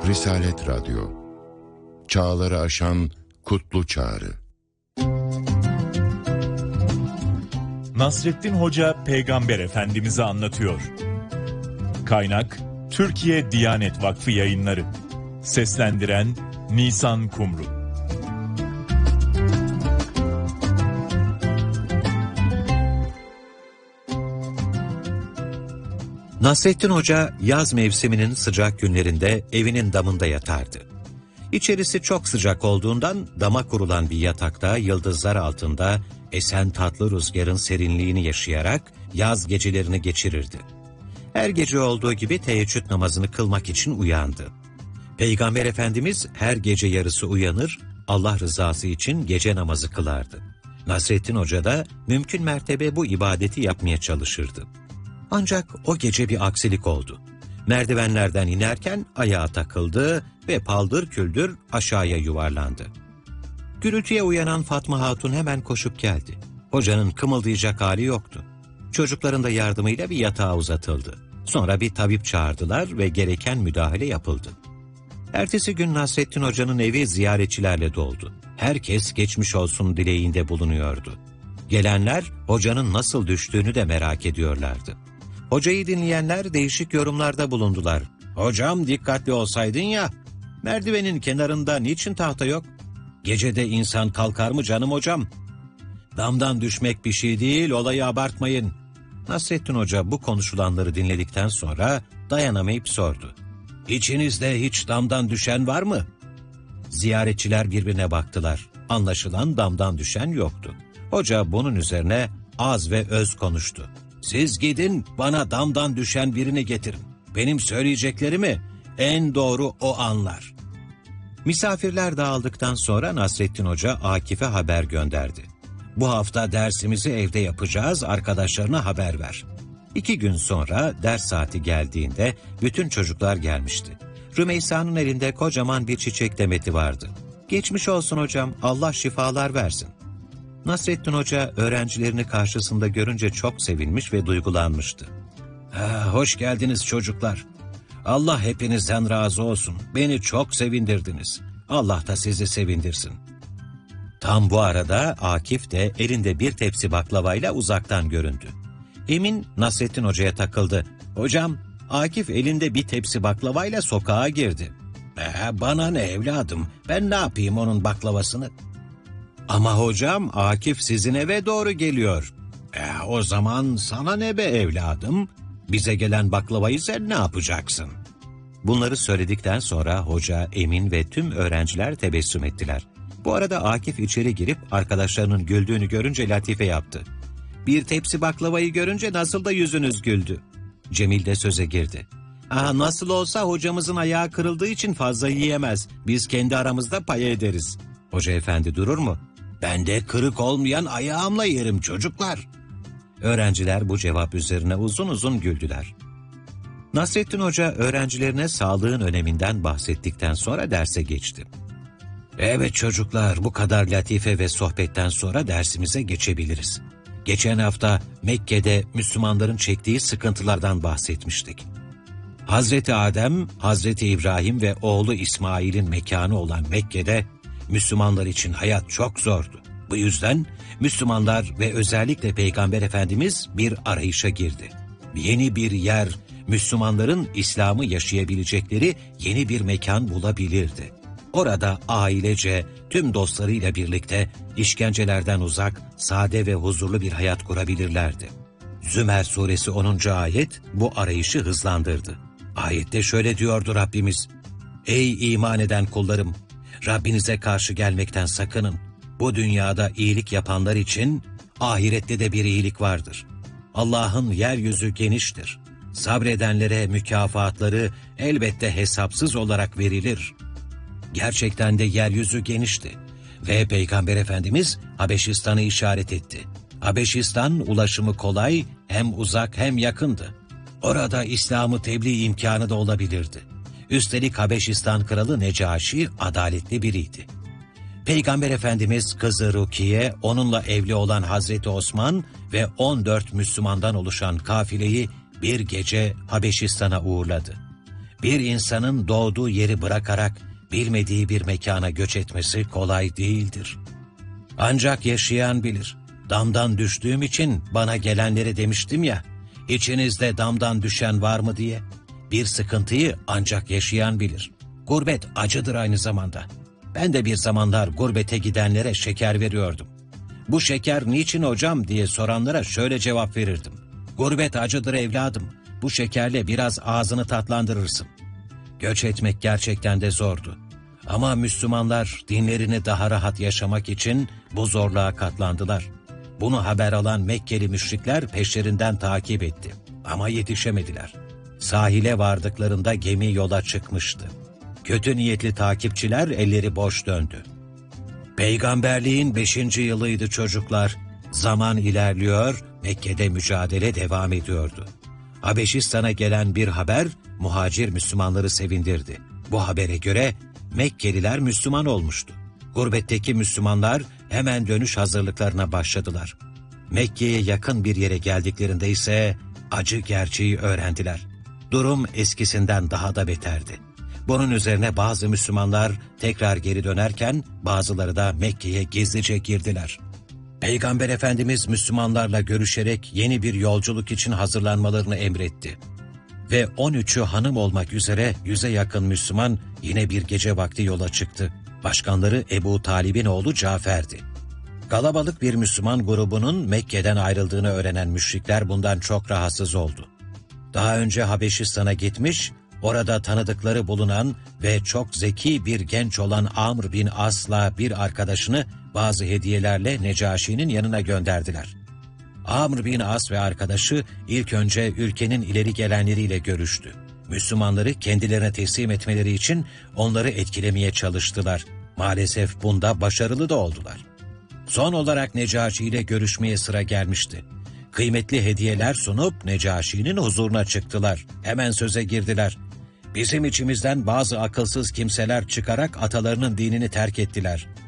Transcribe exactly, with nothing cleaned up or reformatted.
Risalet Radyo, çağları aşan kutlu çağrı. Nasrettin Hoca Peygamber Efendimiz'i anlatıyor. Kaynak Türkiye Diyanet Vakfı Yayınları. Seslendiren Nisan Kumru. Nasrettin Hoca yaz mevsiminin sıcak günlerinde evinin damında yatardı. İçerisi çok sıcak olduğundan dama kurulan bir yatakta yıldızlar altında esen tatlı rüzgarın serinliğini yaşayarak yaz gecelerini geçirirdi. Her gece olduğu gibi teheccüd namazını kılmak için uyandı. Peygamber Efendimiz her gece yarısı uyanır, Allah rızası için gece namazı kılardı. Nasrettin Hoca da mümkün mertebe bu ibadeti yapmaya çalışırdı. Ancak o gece bir aksilik oldu. Merdivenlerden inerken ayağa takıldı ve paldır küldür aşağıya yuvarlandı. Gürültüye uyanan Fatma Hatun hemen koşup geldi. Hocanın kımıldayacak hali yoktu. Çocukların da yardımıyla bir yatağa uzatıldı. Sonra bir tabip çağırdılar ve gereken müdahale yapıldı. Ertesi gün Nasrettin Hoca'nın evi ziyaretçilerle doldu. Herkes geçmiş olsun dileğinde bulunuyordu. Gelenler hocanın nasıl düştüğünü de merak ediyorlardı. Hocayı dinleyenler değişik yorumlarda bulundular. "Hocam dikkatli olsaydın ya, merdivenin kenarında niçin tahta yok? Gecede insan kalkar mı canım hocam? Damdan düşmek bir şey değil, olayı abartmayın." Nasrettin Hoca bu konuşulanları dinledikten sonra dayanamayıp sordu. "İçinizde hiç damdan düşen var mı?" Ziyaretçiler birbirine baktılar. Anlaşılan damdan düşen yoktu. Hoca bunun üzerine az ve öz konuştu. "Siz gidin bana damdan düşen birini getirin. Benim söyleyeceklerimi en doğru o anlar." Misafirler dağıldıktan sonra Nasrettin Hoca Akif'e haber gönderdi. "Bu hafta dersimizi evde yapacağız, arkadaşlarına haber ver." İki gün sonra ders saati geldiğinde bütün çocuklar gelmişti. Rümeysa'nın elinde kocaman bir çiçek demeti vardı. "Geçmiş olsun hocam, Allah şifalar versin." Nasrettin Hoca öğrencilerini karşısında görünce çok sevinmiş ve duygulanmıştı. Ha, "Hoş geldiniz çocuklar. Allah hepinizden razı olsun. Beni çok sevindirdiniz. Allah da sizi sevindirsin." Tam bu arada Akif de elinde bir tepsi baklavayla uzaktan göründü. Emin Nasrettin Hoca'ya takıldı. "Hocam, Akif elinde bir tepsi baklavayla sokağa girdi." "Ee, bana ne evladım? Ben ne yapayım onun baklavasını?" "Ama hocam, Akif sizin eve doğru geliyor." "E, o zaman sana ne be evladım? Bize gelen baklavayı sen ne yapacaksın?" Bunları söyledikten sonra hoca, Emin ve tüm öğrenciler tebessüm ettiler. Bu arada Akif içeri girip arkadaşlarının güldüğünü görünce latife yaptı. "Bir tepsi baklavayı görünce nasıl da yüzünüz güldü." Cemil de söze girdi. "Aha, nasıl olsa hocamızın ayağı kırıldığı için fazla yiyemez. Biz kendi aramızda pay ederiz." "Hoca efendi durur mu?" "Ben de kırık olmayan ayağımla yerim çocuklar." Öğrenciler bu cevap üzerine uzun uzun güldüler. Nasrettin Hoca öğrencilerine sağlığın öneminden bahsettikten sonra derse geçti. "Evet çocuklar, bu kadar latife ve sohbetten sonra dersimize geçebiliriz. Geçen hafta Mekke'de Müslümanların çektiği sıkıntılardan bahsetmiştik. Hazreti Adem, Hazreti İbrahim ve oğlu İsmail'in mekanı olan Mekke'de Müslümanlar için hayat çok zordu. Bu yüzden Müslümanlar ve özellikle Peygamber Efendimiz bir arayışa girdi. Yeni bir yer, Müslümanların İslam'ı yaşayabilecekleri yeni bir mekan bulabilirdi. Orada ailece, tüm dostlarıyla birlikte işkencelerden uzak, sade ve huzurlu bir hayat kurabilirlerdi." Zümer suresi onuncu ayet bu arayışı hızlandırdı. Ayette şöyle diyordu Rabbimiz: "Ey iman eden kullarım! Rabbinize karşı gelmekten sakının. Bu dünyada iyilik yapanlar için ahirette de bir iyilik vardır. Allah'ın yeryüzü geniştir. Sabredenlere mükafatları elbette hesapsız olarak verilir." Gerçekten de yeryüzü genişti ve Peygamber Efendimiz Habeşistan'ı işaret etti. Habeşistan ulaşımı kolay, hem uzak hem yakındı. Orada İslam'ı tebliğ imkanı da olabilirdi. Üstelik Habeşistan kralı Necaşi adaletli biriydi. Peygamber Efendimiz kızı Rukiye, onunla evli olan Hazreti Osman ve on dört Müslümandan oluşan kafileyi bir gece Habeşistan'a uğurladı. Bir insanın doğduğu yeri bırakarak bilmediği bir mekana göç etmesi kolay değildir. Ancak yaşayan bilir. Damdan düştüğüm için bana gelenleri demiştim ya, içinizde damdan düşen var mı diye. Bir sıkıntıyı ancak yaşayan bilir. Gurbet acıdır aynı zamanda. Ben de bir zamanlar gurbete gidenlere şeker veriyordum. Bu şeker niçin hocam diye soranlara şöyle cevap verirdim. Gurbet acıdır evladım. Bu şekerle biraz ağzını tatlandırırsın. Göç etmek gerçekten de zordu. Ama Müslümanlar dinlerini daha rahat yaşamak için bu zorluğa katlandılar. Bunu haber alan Mekkeli müşrikler peşlerinden takip etti. Ama yetişemediler. Sahile vardıklarında gemi yola çıkmıştı. Kötü niyetli takipçiler elleri boş döndü. Peygamberliğin beşinci yılıydı çocuklar. Zaman ilerliyor, Mekke'de mücadele devam ediyordu. Habeşistan'a gelen bir haber muhacir Müslümanları sevindirdi. Bu habere göre Mekkeliler Müslüman olmuştu. Gurbetteki Müslümanlar hemen dönüş hazırlıklarına başladılar. Mekke'ye yakın bir yere geldiklerinde ise acı gerçeği öğrendiler. Durum eskisinden daha da beterdi. Bunun üzerine bazı Müslümanlar tekrar geri dönerken bazıları da Mekke'ye gizlice girdiler. Peygamber Efendimiz Müslümanlarla görüşerek yeni bir yolculuk için hazırlanmalarını emretti. Ve on üçü hanım olmak üzere yüze yakın Müslüman yine bir gece vakti yola çıktı. Başkanları Ebu Talib'in oğlu Cafer'di. Kalabalık bir Müslüman grubunun Mekke'den ayrıldığını öğrenen müşrikler bundan çok rahatsız oldu. Daha önce Habeşistan'a gitmiş, orada tanıdıkları bulunan ve çok zeki bir genç olan Amr bin As'la bir arkadaşını bazı hediyelerle Necaşi'nin yanına gönderdiler. Amr bin As ve arkadaşı ilk önce ülkenin ileri gelenleriyle görüştü. Müslümanları kendilerine teslim etmeleri için onları etkilemeye çalıştılar. Maalesef bunda başarılı da oldular. Son olarak Necaşi ile görüşmeye sıra gelmişti. Kıymetli hediyeler sunup Necaşi'nin huzuruna çıktılar. Hemen söze girdiler. Bizim içimizden bazı akılsız kimseler çıkarak atalarının dinini terk ettiler.